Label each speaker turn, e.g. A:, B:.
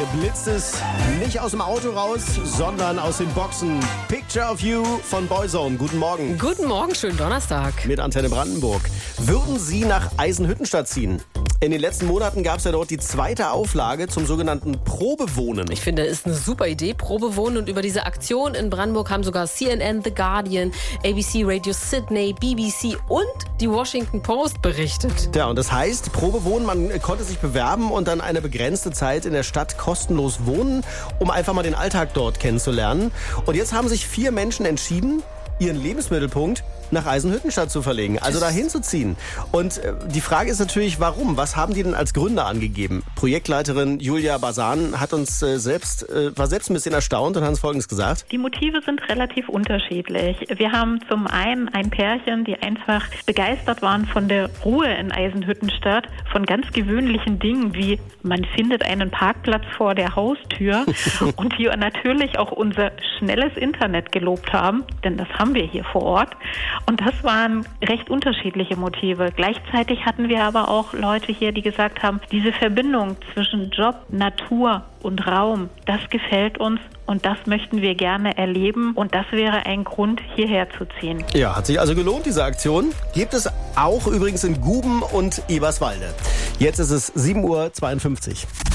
A: Hier blitzt es nicht aus dem Auto raus, sondern aus den Boxen. Picture of You von Boyzone. Guten Morgen.
B: Guten Morgen, schönen Donnerstag.
A: Mit Antenne Brandenburg. Würden Sie nach Eisenhüttenstadt ziehen? In den letzten Monaten gab es ja dort die zweite Auflage zum sogenannten Probewohnen.
B: Ich finde, es ist eine super Idee, Probewohnen. Und über diese Aktion in Brandenburg haben sogar CNN, The Guardian, ABC Radio Sydney, BBC und die Washington Post berichtet.
A: Ja, und das heißt, Probewohnen, man konnte sich bewerben und dann eine begrenzte Zeit in der Stadt kostenlos wohnen, um einfach mal den Alltag dort kennenzulernen. Und jetzt haben sich 4 Menschen entschieden, ihren Lebensmittelpunkt nach Eisenhüttenstadt zu verlegen, also dahin zu ziehen. Und die Frage ist natürlich, warum? Was haben die denn als Gründe angegeben? Projektleiterin Julia Basan hat uns war selbst ein bisschen erstaunt und hat uns Folgendes gesagt.
C: Die Motive sind relativ unterschiedlich. Wir haben zum einen ein Pärchen, die einfach begeistert waren von der Ruhe in Eisenhüttenstadt, von ganz gewöhnlichen Dingen wie man findet einen Parkplatz vor der Haustür und die natürlich auch unser schnelles Internet gelobt haben, denn das haben wir hier vor Ort. Und das waren recht unterschiedliche Motive. Gleichzeitig hatten wir aber auch Leute hier, die gesagt haben, diese Verbindung zwischen Job, Natur und Raum, das gefällt uns und das möchten wir gerne erleben. Und das wäre ein Grund, hierher zu ziehen.
A: Ja, hat sich also gelohnt, diese Aktion. Gibt es auch übrigens in Guben und Eberswalde. Jetzt ist es 7:52 Uhr.